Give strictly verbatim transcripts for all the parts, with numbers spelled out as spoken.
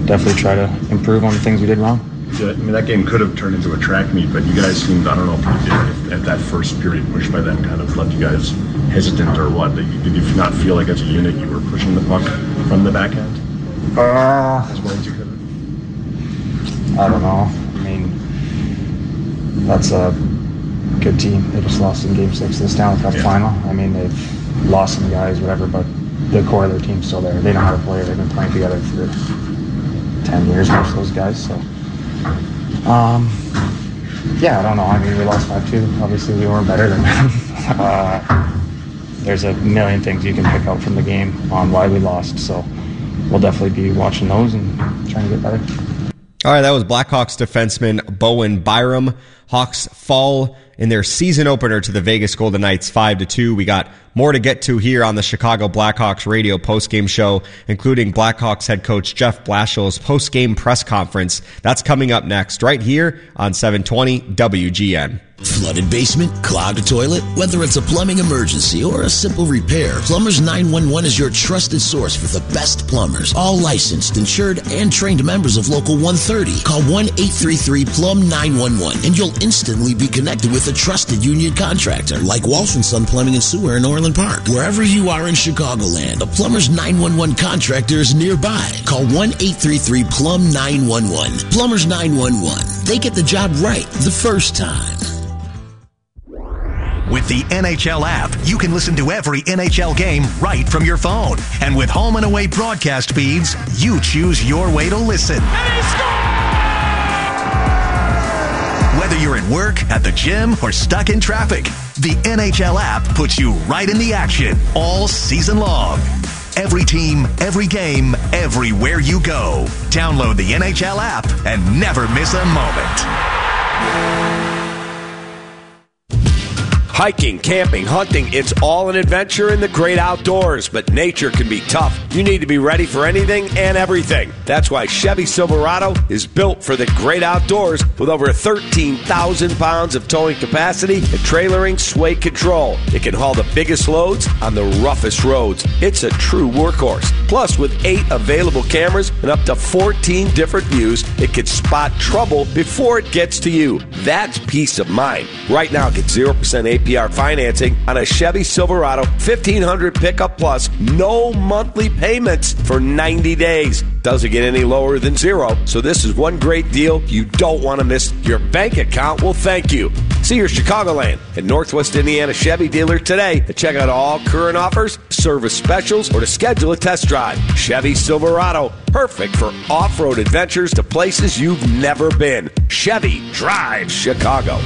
definitely try to improve on the things we did wrong. Yeah, I mean, that game could have turned into a track meet, but you guys seemed, I don't know if you did, if, if that first period push by them kind of left you guys hesitant or what? Did you, did you not feel like as a unit you were pushing the puck from the back end? Uh, as well as you could have? I don't know. I mean, that's a good team. They just lost in Game six of the Stanley Cup yeah. final. I mean, they've lost some guys, whatever, but the core of their team's still there. They know how to play. They've been playing together for ten years, most of those guys, so... Um, yeah, I don't know. I mean, we lost five two. Obviously, we weren't better than them. uh, there's a million things you can pick out from the game on why we lost. So we'll definitely be watching those and trying to get better. All right, that was Blackhawks defenseman Bowen Byram. Hawks fall in their season opener to the Vegas Golden Knights five to two. We got more to get to here on the Chicago Blackhawks radio postgame show, including Blackhawks head coach Jeff Blashill's postgame press conference. That's coming up next right here on seven twenty W G N. Flooded basement, clogged toilet, whether it's a plumbing emergency or a simple repair, Plumbers nine one one is your trusted source for the best plumbers. All licensed, insured, and trained members of Local one thirty. Call one eight three three plumb nine one one and you'll instantly be connected with a trusted union contractor like Walsh and Son Plumbing and Sewer in Orland Park. Wherever you are in Chicagoland, a Plumbers nine one one contractor is nearby. Call one eight three three plumb nine one one. Plumbers nine one one. They get the job right the first time. With the N H L app, you can listen to every N H L game right from your phone. And with home and away broadcast feeds, you choose your way to listen. And he scores! Whether you're at work, at the gym, or stuck in traffic, the N H L app puts you right in the action all season long. Every team, every game, everywhere you go. Download the N H L app and never miss a moment. Hiking, camping, hunting, it's all an adventure in the great outdoors, but nature can be tough. You need to be ready for anything and everything. That's why Chevy Silverado is built for the great outdoors with over thirteen thousand pounds of towing capacity and trailering sway control. It can haul the biggest loads on the roughest roads. It's a true workhorse. Plus, with eight available cameras and up to fourteen different views, it can spot trouble before it gets to you. That's peace of mind. Right now, get zero percent A P R financing on a Chevy Silverado fifteen hundred Pickup Plus. No monthly payments for ninety days. Doesn't get any lower than zero, so this is one great deal you don't want to miss. Your bank account will thank you. See your Chicagoland and Northwest Indiana Chevy dealer today to check out all current offers, service specials, or to schedule a test drive. Chevy Silverado, perfect for off-road adventures to places you've never been. Chevy drives Chicago.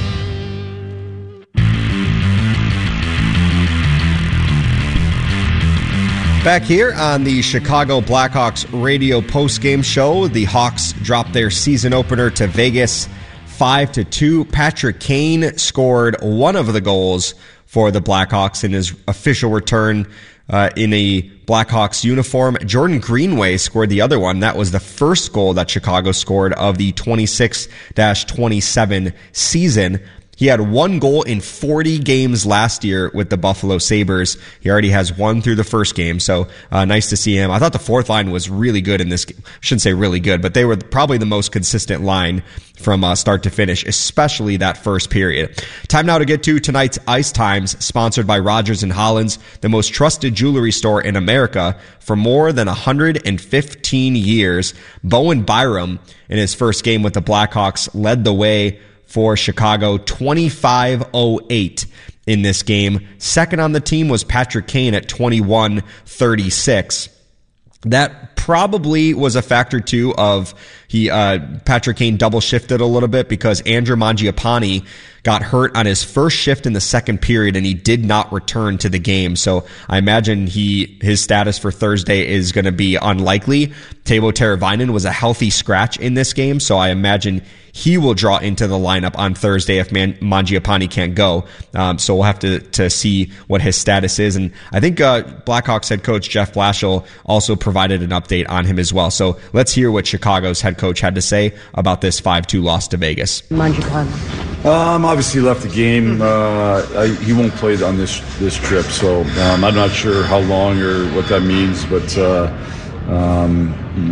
Back here on the Chicago Blackhawks radio postgame show, the Hawks dropped their season opener to Vegas five to two. Patrick Kane scored one of the goals for the Blackhawks in his official return uh, in a Blackhawks uniform. Jordan Greenway scored the other one. That was the first goal that Chicago scored of the twenty-six twenty-seven season. He had one goal in forty games last year with the Buffalo Sabres. He already has one through the first game, so uh, nice to see him. I thought the fourth line was really good in this game. I shouldn't say really good, but they were probably the most consistent line from uh, start to finish, especially that first period. Time now to get to tonight's Ice Times, sponsored by Rogers and Hollins, the most trusted jewelry store in America for more than one hundred fifteen years. Bowen Byram, in his first game with the Blackhawks, led the way for Chicago, twenty-five oh eight in this game. Second on the team was Patrick Kane at twenty-one thirty-six. That probably was a factor, too, of he uh, Patrick Kane double shifted a little bit because Andrew Mangiapane got hurt on his first shift in the second period, and he did not return to the game. So I imagine he his status for Thursday is going to be unlikely. Teuvo Teravainen was a healthy scratch in this game, so I imagine he will draw into the lineup on Thursday if Man- Mangiapane can't go. Um, so we'll have to, to see what his status is. And I think uh, Blackhawks head coach Jeff Blashill also provided an update on him as well. So let's hear what Chicago's head coach had to say about this five two loss to Vegas. Mangiapane. Um, obviously left the game. Uh, I, he won't play on this this trip, so um, I'm not sure how long or what that means, but uh, um,